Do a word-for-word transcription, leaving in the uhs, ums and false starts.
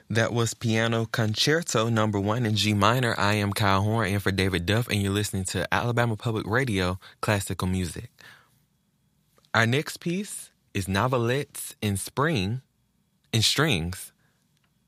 That was Piano Concerto number one in G minor. I am Kyle Horn and for David Duff, and you're listening to Alabama Public Radio Classical Music. Our next piece is Novelettes in Spring, in Strings